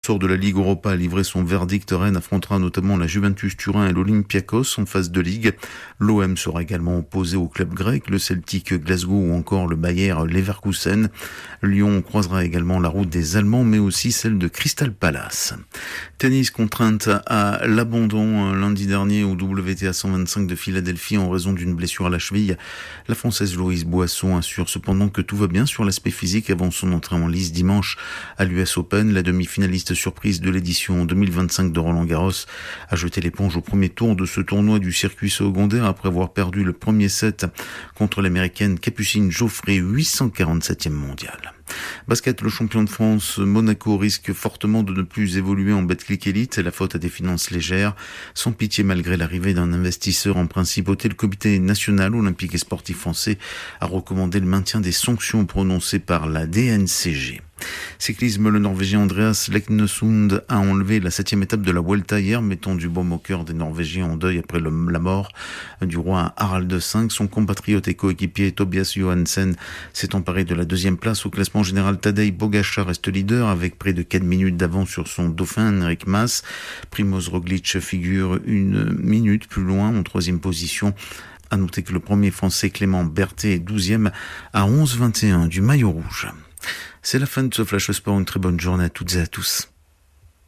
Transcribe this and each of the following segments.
sort de la Ligue Europa a livré son verdict. Rennes affrontera notamment la Juventus Turin et l'Olympiakos en phase de Ligue. L'OM sera également opposé au club grec, le Celtic Glasgow ou encore le Bayer Leverkusen. Lyon croisera également la route des Allemands, mais aussi celle de Crystal Palace. Tennis, contrainte à l'abandon lundi dernier au WTA 125 de Philadelphie en raison d'une blessure à la cheville. La Française Louise Boisson assure cependant que tout va bien sur l'aspect physique avant son entrée en lice dimanche à l'US Open. La demi-finaliste surprise de l'édition 2025 de Roland-Garros a jeté l'éponge au premier tour de ce tournoi du circuit secondaire après avoir perdu le premier set contre l'américaine Capucine Geoffrey, 847e mondiale. Basket, le champion de France, Monaco risque fortement de ne plus évoluer en Betclic Elite. La faute à des finances légères. Sans pitié malgré l'arrivée d'un investisseur en principauté, le comité national olympique et sportif français a recommandé le maintien des sanctions prononcées par la DNCG. Cyclisme, le Norvégien Andreas Leknesund a enlevé la 7e étape de la Vuelta hier, mettant du baume au cœur des Norvégiens en deuil après la mort du roi Harald V. Son compatriote et coéquipier Tobias Johansen s'est emparé de la 2e place au classement général. Tadej Pogačar reste leader avec près de 4 minutes d'avance sur son dauphin Enric Mas. Primož Roglič figure 1 minute plus loin en 3e position. À noter que le premier français Clément Berthet est 12e à 11,21 du maillot rouge. C'est la fin de ce Flash Sport. Une très bonne journée à toutes et à tous.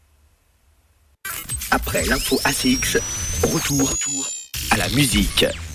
Après l'info ACX, retour à la musique.